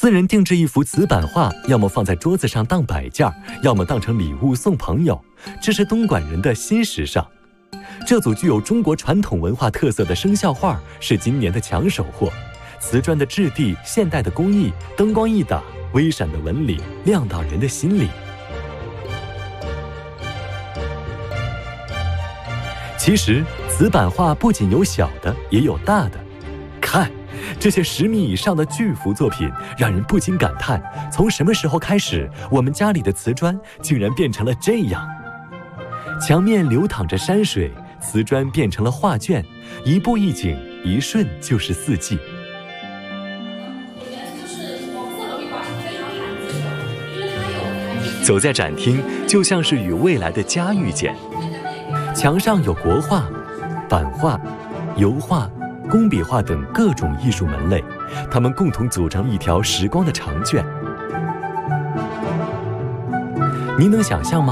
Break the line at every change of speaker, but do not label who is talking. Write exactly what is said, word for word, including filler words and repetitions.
私人定制一幅瓷版画，要么放在桌子上当摆件，要么当成礼物送朋友，这是东莞人的新时尚。这组具有中国传统文化特色的生肖画是今年的抢手货。瓷砖的质地、现代的工艺、灯光一打，微闪的纹理亮到人的心里。其实瓷版画不仅有小的，也有大的。看这些十米以上的巨幅作品，让人不禁感叹：从什么时候开始，我们家里的瓷砖竟然变成了这样？墙面流淌着山水，瓷砖变成了画卷，一步一景，一瞬就是四季。走在展厅，就像是与未来的家遇见。墙上有国画、版画、油画、工笔画等各种艺术门类，它们共同组成一条时光的长卷。您能想象吗？